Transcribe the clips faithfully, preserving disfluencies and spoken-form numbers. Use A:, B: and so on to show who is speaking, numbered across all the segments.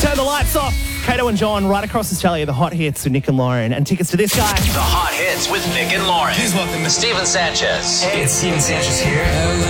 A: Turn the lights off. Kato and John right across Australia, the hot hits with Nick and Lauren. And tickets to this guy.
B: The hot hits with Nick and Lauren. Please welcome Steven Sanchez.
C: Hey, it's Steven Sanchez here.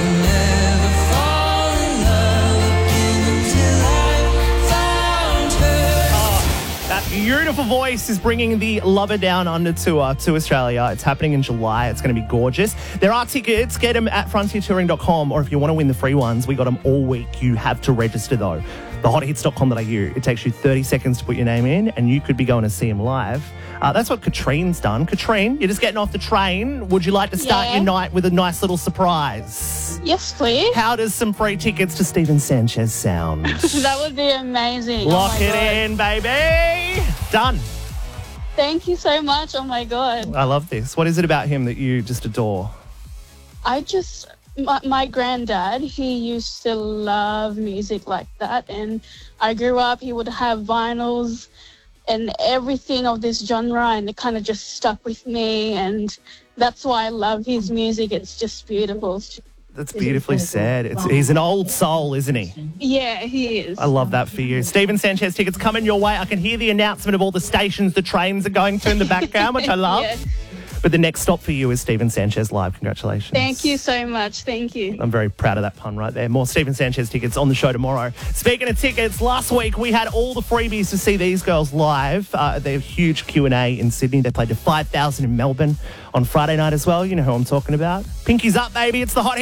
A: That beautiful voice is bringing the Lover Down Under tour to Australia. It's happening in July. It's going to be gorgeous. There are tickets. Get them at frontier touring dot com, or if you want to win the free ones, we got them all week. You have to register, though. the hot hits dot com dot a u. It takes you thirty seconds to put your name in, and you could be going to see him live. Uh, that's what Katrine's done. Katrine, you're just getting off the train. Would you like to start
D: Yeah.
A: your night with a nice little surprise?
D: Yes, please.
A: How does some free tickets to Steven Sanchez sound?
D: That would be amazing.
A: Lock
D: oh my
A: it
D: God.
A: in, baby. Done.
D: Thank you so much. Oh my God.
A: I love this. What is it about him that you just adore?
D: I just, my, my granddad, he used to love music like that. And I grew up, he would have vinyls and everything of this genre, and it kind of just stuck with me. And that's why I love his music. It's just beautiful. It's just,
A: That's beautifully said. It's, he's an old soul, isn't he?
D: yeah, he is.
A: I love that for you. Steven Sanchez tickets coming your way. I can hear the announcement of all the stations the trains are going to in the background, which I love.
D: Yes.
A: But the next stop for you is Steven Sanchez live. Congratulations.
D: Thank you so much. Thank you.
A: I'm very proud of that pun right there. More Steven Sanchez tickets on the show tomorrow. Speaking of tickets, last week we had all the freebies to see these girls live. Uh, they have huge Q and A in Sydney. They played to five thousand in Melbourne on Friday night as well. You know who I'm talking about. Pinkies up, baby. It's the hot hit.